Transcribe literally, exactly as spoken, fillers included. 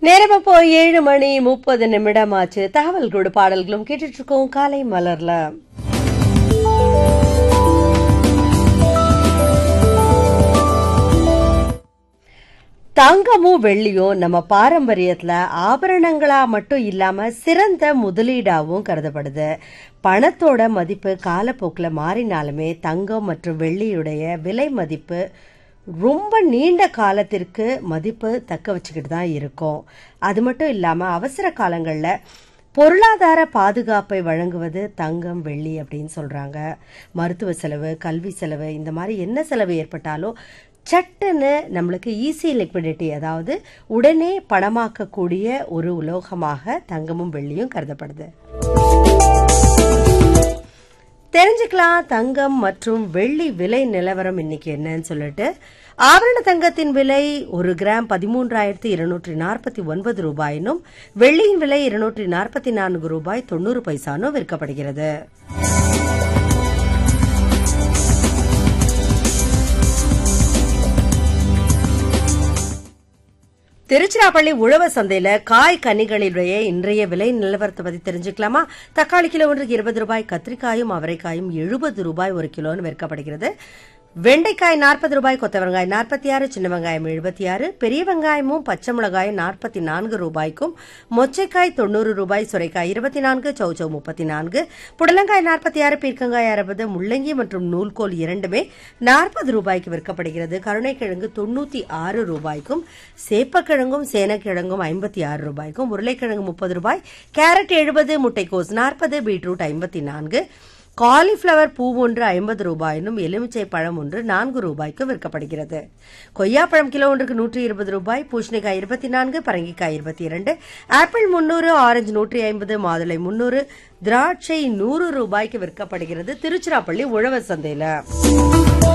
நேரம் இப்போ ஏழு மணி முப்பது நிமிடம் ஆச்சு. தகவல்களோட பாடல்களும் கேட்டுட்டு இருக்கோம் காலை மலர்ல. தங்கமும் வெள்ளியும் நம்ம பாரம்பரியத்துல ஆபரணங்களா மட்டும் இல்லாம சிறந்த முதலீடாவும் கருதப்படுது. பணத்தோட மதிப்பு காலப்போக்கில் மாறினாலுமே தங்கம் மற்றும் வெள்ளியுடைய விலை மதிப்பு ரொம்ப நீண்ட காலத்திற்கு மதிப்பு தக்க வச்சுக்கிட்டு தான் இருக்கும். அது மட்டும் இல்லாம அவசர காலங்கள்ல பொருளாதார பாதுகாப்பை வழங்குவது தங்கம் வெள்ளி அப்படின்னு சொல்றாங்க. மருத்துவ செலவு, கல்வி செலவு, இந்த மாதிரி என்ன செலவு ஏற்பட்டாலும் சட்டுன்னு நம்மளுக்கு ஈஸி லிக்விடிட்டி, அதாவது உடனே பணமாக்கக்கூடிய ஒரு உலோகமாக தங்கமும் வெள்ளியும் கருதப்படுது. தெரிஞ்சுக்கலாம் தங்கம் மற்றும் வெள்ளி விலை நிலவரம் இன்னைக்கு என்னன்னு சொல்லிட்டு. ஆபரண தங்கத்தின் விலை ஒரு கிராம் பதிமூன்றாயிரத்தி இருநூற்றி நாற்பத்தி ஒன்பது ரூபாயினும் வெள்ளியின் விலை இருநூற்றி நாற்பத்தி நான்கு ரூபாய் தொண்ணூறு பைசானும் விற்கப்படுகிறது. திருச்சிராப்பள்ளி உழவர் சந்தையில காய் கனிகளினுடைய இன்றைய விலை நிலவரத்தை பத்தி தெரிஞ்சுக்கலாமா? தக்காளி கிலோ ஒன்றுக்கு இருபது ரூபாய், கத்திரிக்காயும் அவரைக்காயும் எழுபது ரூபாய் ஒரு கிலோன்னு விற்கப்படுகிறது. வெண்டைக்காய் நாற்பது ரூபாய், கொத்த வெங்காயம் நாற்பத்தி ஆறு, சின்ன வெங்காயம் எழுபத்தி ஆறு, பெரிய வெங்காயமும் பச்சை மிளகாயும் நாற்பத்தி நான்கு ரூபாய்க்கும், மொச்சைக்காய் தொண்ணூறு ரூபாய், சுரைக்காய் இருபத்தி நான்கு, சௌச்சௌ முப்பத்தி நான்கு, புடலங்காய் நாற்பத்தி ஆறு, பீர்க்கங்காய் அறுபது, முள்ளங்கி மற்றும் நூல்கோல் இரண்டுமே நாற்பது ரூபாய்க்கு விற்கப்படுகிறது. கருணைக்கிழங்கு தொண்ணூத்தி ஆறு ரூபாய்க்கும், சேப்பக்கிழங்கும் சேனக்கிழங்கும் ஐம்பத்தி ஆறு ரூபாய்க்கும், உருளைக்கிழங்கு முப்பது ரூபாய், கேரட் எழுபது, முட்டைக்கோஸ் நாற்பது, பீட்ரூட் ஐம்பத்தி நான்கு, காலிஃபிளவர் பூ ஒன்று ஐம்பது ரூபாயினும் எலுமிச்சை பழம் ஒன்று நான்கு ரூபாய்க்கு விற்கப்படுகிறது. கொய்யாப்பழம் கிலோ ஒன்றுக்கு நூற்றி இருபது ரூபாய், பூசணிக்காய் இருபத்தி நான்கு, பரங்கிக்காய் இருபத்தி இரண்டு, ஆப்பிள் முன்னூறு, ஆரஞ்சு நூற்றி ஐம்பது, மாதுளை முன்னூறு, திராட்சை நூறு ரூபாய்க்கு விற்கப்படுகிறது திருச்சிராப்பள்ளி உழவர் சந்தையில.